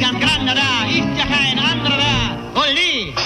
ganz grande da, ist ja kein anderer da. Olli!